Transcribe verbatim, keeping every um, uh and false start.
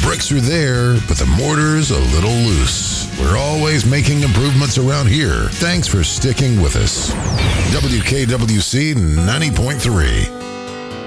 bricks are there, but the mortar's a little loose. We're always making improvements around here. Thanks for sticking with us. W K W C ninety point three.